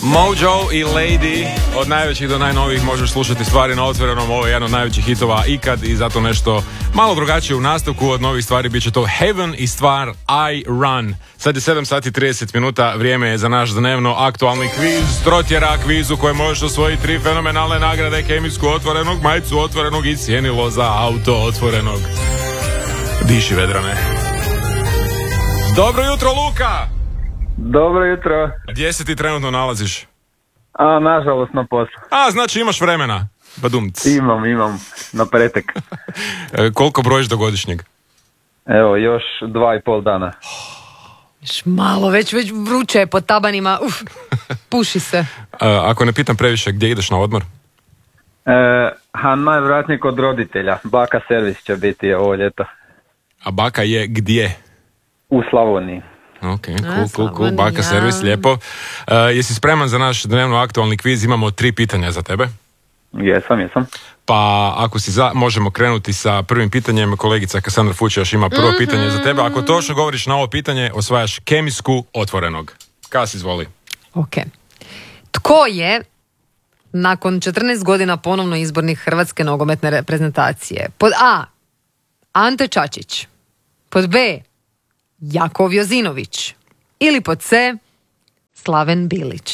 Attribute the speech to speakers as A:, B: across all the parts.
A: Mojo i Lady, od najvećih do najnovijih možeš slušati stvari na Otvorenom. Ovo je jedan od najvećih hitova ikad i zato nešto malo drugačije u nastavku. Od novih stvari bit će to Heaven i stvar I Run. Sad je 7 sati 30 minuta, vrijeme je za naš dnevno aktualni kviz, trotjera kviz u kojem možeš osvojiti 3 fenomenalne nagrade: kemijsku Otvorenog, majicu Otvorenog i sjenilo za auto Otvorenog. Diši, Vedrane. Dobro jutro, Luka!
B: Dobro jutro.
A: Gdje se ti trenutno nalaziš?
B: Nažalost na poslu.
A: Znači imaš vremena. Badumc.
B: Imam, na pretek.
A: Koliko brojiš do godišnjeg?
B: Evo, još 2,5 dana.
C: Još malo, već vruće je pod tabanima, puši se.
A: Ako ne pitam previše, gdje ideš na odmor?
B: Najvjerojatnije kod roditelja. Baka servis će biti ovo ljeto.
A: A baka je gdje?
B: U Slavoniji.
A: Ok, cool, baka servis, lijepo. Jesi spreman za naš dnevno aktualni kviz? Imamo 3 pitanja za tebe.
B: Jesam.
A: Pa ako si možemo krenuti sa prvim pitanjem. Kolegica Kasandra Fučaš ima prvo pitanje za tebe. Ako točno govoriš na ovo pitanje, osvajaš kemijsku Otvorenog. Kas, izvoli.
C: Ok. Tko je nakon 14 godina ponovno izbornik Hrvatske nogometne reprezentacije? Pod A. Ante Čačić. Pod B. Jakov Jozinović. Ili pod C. Slaven Bilić.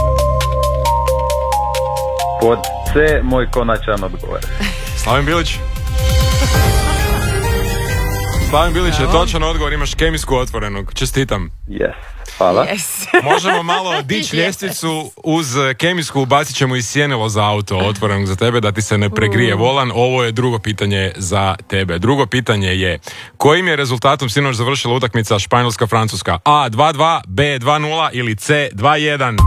B: Pod C, moj konačan odgovor.
A: Slaven Bilić? Slaven Bilić je točan odgovor, imaš kemijsku Otvorenog. Čestitam.
B: Yes, hvala.
C: Yes.
A: Možemo malo dići ljestvicu, uz kemijsku bacit ćemo i sjenilo za auto Otvorenog za tebe, da ti se ne pregrije volan. Ovo je drugo pitanje za tebe. Drugo pitanje je: kojim je rezultatom sinoć završila utakmica Španjolska-Francuska? A 2-2, B 2-0 ili C 2-1?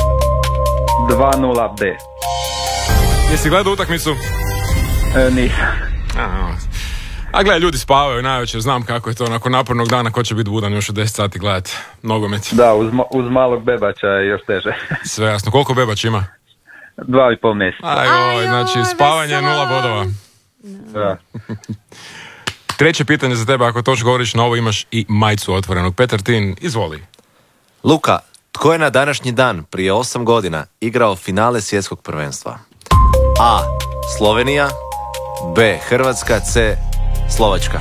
B: 2-0 B.
A: Jesi gledao utakmicu?
B: Nisam.
A: A gledaj, ljudi spavaju najveće, znam kako je to nakon napornog dana, ko će biti budan još u 10 sati gledat nogomet.
B: Da, uz malog bebača je još teže.
A: Sve jasno. Koliko bebač ima?
B: 2,5 mjeseca.
A: Ajoj, znači spavanje 0 bodova.
B: Da.
A: Treće pitanje za tebe, ako točno govoriš na ovo, imaš i majicu Otvorenog. Petar Tin, izvoli.
D: Luka, tko je na današnji dan prije 8 godina igrao finale svjetskog prvenstva? A. Slovenija, B. Hrvatska, C. Slovačka.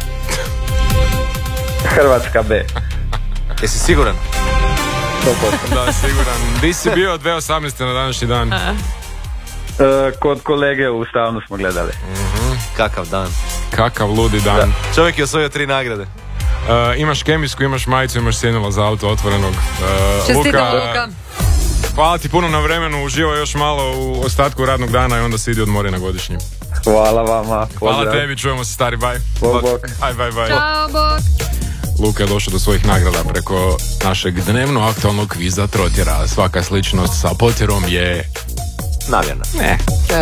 B: Hrvatska B.
D: Jesi siguran?
B: 100%.
A: Da, siguran. Di si bio 2018. na današnji dan?
B: Kod kolege u Stavnu smo gledali.
D: Kakav dan.
A: Kakav ludi dan. Da.
D: Čovjek je osvojio 3 nagrade.
A: Imaš kemijsku, imaš majicu, imaš sjenilo za auto Otvorenog.
C: Čestitam, Luka.
A: Hvala ti puno na vremenu, uživaj još malo u ostatku radnog dana i onda se idi odmori na godišnji.
B: Hvala vama.
A: Hvala tebi, čujemo se, stari, bye.
B: Bok.
A: Bye.
C: Ćao, bok.
A: Luka je došao do svojih nagrada preko našeg dnevno aktualnog kviza Trotjera. Svaka sličnost sa Potjerom je
D: namjerna.
A: Ne.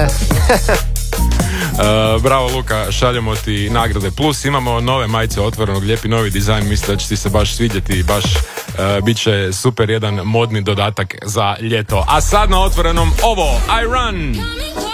A: Bravo, Luka, šaljemo ti nagrade. Plus imamo nove majice Otvorenog, lijepi novi dizajn, mislim da će ti se baš svidjeti, baš bit će super jedan modni dodatak za ljeto. A sad na Otvorenom ovo I Run.